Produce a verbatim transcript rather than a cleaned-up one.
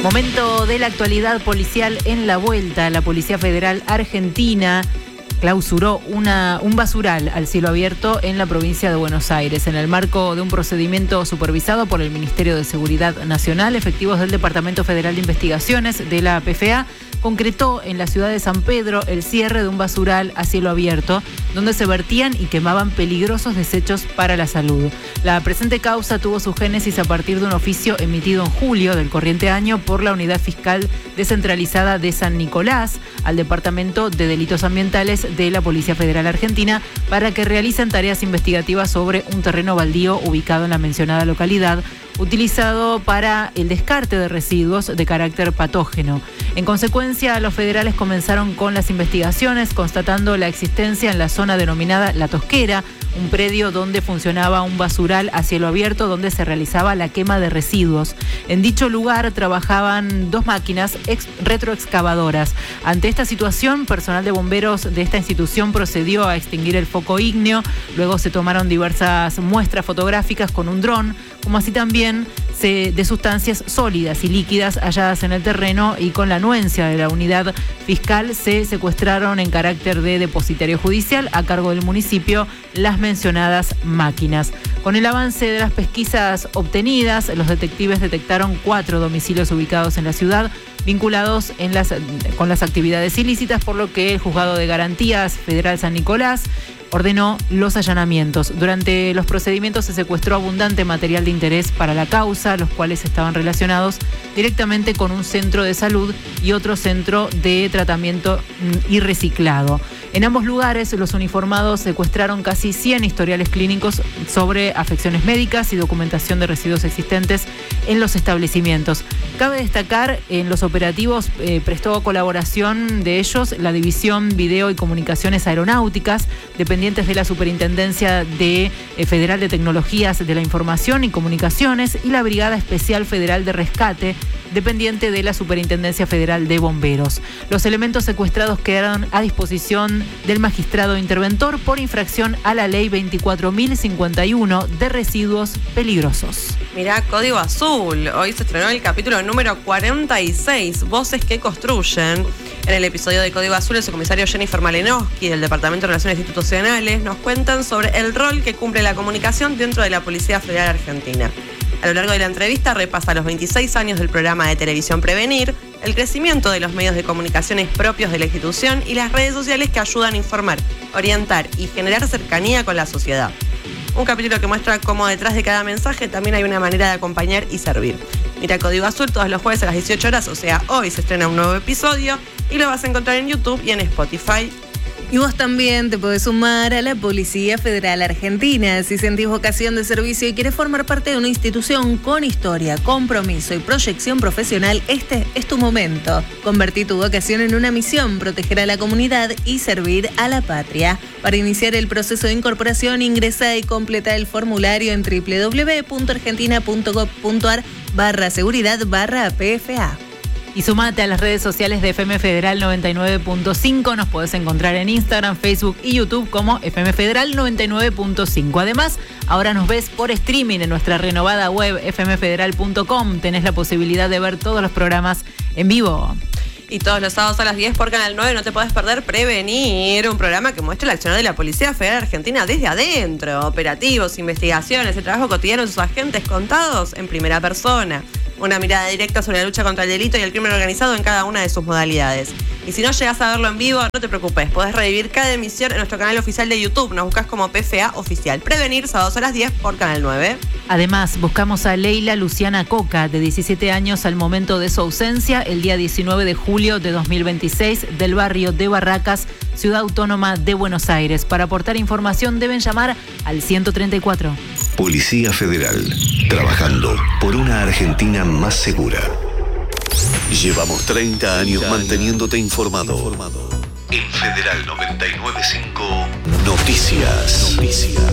Momento de la actualidad policial en La Vuelta. La Policía Federal Argentina clausuró una, un basural al cielo abierto en la provincia de Buenos Aires. En el marco de un procedimiento supervisado por el Ministerio de Seguridad Nacional, efectivos del Departamento Federal de Investigaciones de la P F A concretó en la ciudad de San Pedro el cierre de un basural a cielo abierto, donde se vertían y quemaban peligrosos desechos para la salud. La presente causa tuvo su génesis a partir de un oficio emitido en julio del corriente año por la Unidad Fiscal Descentralizada de San Nicolás al Departamento de Delitos Ambientales de la Policía Federal Argentina para que realicen tareas investigativas sobre un terreno baldío ubicado en la mencionada localidad, utilizado para el descarte de residuos de carácter patógeno. En consecuencia, los federales comenzaron con las investigaciones, constatando la existencia en la zona denominada La Tosquera, un predio donde funcionaba un basural a cielo abierto donde se realizaba la quema de residuos. En dicho lugar trabajaban dos máquinas ex- retroexcavadoras. Ante esta situación, personal de bomberos de esta institución procedió a extinguir el foco ígneo. Luego se tomaron diversas muestras fotográficas con un dron, como así también se, de sustancias sólidas y líquidas halladas en el terreno, y con la anuencia de la unidad fiscal se secuestraron en carácter de depositario judicial a cargo del municipio las mencionadas máquinas. Con el avance de las pesquisas obtenidas, los detectives detectaron cuatro domicilios ubicados en la ciudad vinculados en las, con las actividades ilícitas, por lo que el Juzgado de Garantías Federal San Nicolás ordenó los allanamientos. Durante los procedimientos se secuestró abundante material de interés para la causa, los cuales estaban relacionados directamente con un centro de salud y otro centro de tratamiento y reciclado. En ambos lugares, los uniformados secuestraron casi cien historiales clínicos sobre afecciones médicas y documentación de residuos existentes en los establecimientos. Cabe destacar, en los operativos eh, prestó colaboración de ellos la División Video y Comunicaciones Aeronáuticas, dependientes de la Superintendencia de, eh, Federal de Tecnologías de la Información y Comunicaciones, y la Brigada Especial Federal de Rescate, dependiente de la Superintendencia Federal de Bomberos. Los elementos secuestrados quedaron a disposición del magistrado interventor por infracción a la ley veinticuatro mil cincuenta y uno de residuos peligrosos. Mirá, Código Azul. Hoy se estrenó el capítulo número cuarenta y seis, Voces que Construyen. En el episodio de Código Azul, el subcomisario Jennifer Malenowski del Departamento de Relaciones Institucionales nos cuentan sobre el rol que cumple la comunicación dentro de la Policía Federal Argentina. A lo largo de la entrevista repasa los veintiséis años del programa de televisión Prevenir, el crecimiento de los medios de comunicaciones propios de la institución y las redes sociales que ayudan a informar, orientar y generar cercanía con la sociedad. Un capítulo que muestra cómo detrás de cada mensaje también hay una manera de acompañar y servir. Mira Código Azul todos los jueves a las dieciocho horas, o sea, hoy se estrena un nuevo episodio y lo vas a encontrar en YouTube y en Spotify. Y vos también te podés sumar a la Policía Federal Argentina. Si sentís vocación de servicio y querés formar parte de una institución con historia, compromiso y proyección profesional, este es tu momento. Convertí tu vocación en una misión, proteger a la comunidad y servir a la patria. Para iniciar el proceso de incorporación, ingresa y completa el formulario en doble u doble u doble u punto argentina punto gov punto ar barra seguridad barra P F A. Y sumate a las redes sociales de F M Federal noventa y nueve punto cinco. Nos podés encontrar en Instagram, Facebook y YouTube como F M Federal noventa y nueve punto cinco. Además, ahora nos ves por streaming en nuestra renovada web f m federal punto com. Tenés la posibilidad de ver todos los programas en vivo. Y todos los sábados a las diez por Canal nueve no te podés perder Prevenir, un programa que muestra el accionar de la Policía Federal Argentina desde adentro. Operativos, investigaciones, el trabajo cotidiano de sus agentes contados en primera persona. Una mirada directa sobre la lucha contra el delito y el crimen organizado en cada una de sus modalidades. Y si no llegás a verlo en vivo, no te preocupes, podés revivir cada emisión en nuestro canal oficial de YouTube. Nos buscás como P F A Oficial. Prevenir, sábados a las diez por Canal nueve. Además, buscamos a Leila Luciana Coca, de diecisiete años al momento de su ausencia, el día diecinueve de julio de dos mil veintiséis, del barrio de Barracas, Ciudad Autónoma de Buenos Aires. Para aportar información deben llamar al ciento treinta y cuatro. Policía Federal, trabajando por una Argentina más segura. Llevamos treinta años manteniéndote informado. En Federal noventa y nueve punto cinco, Noticias. Noticias.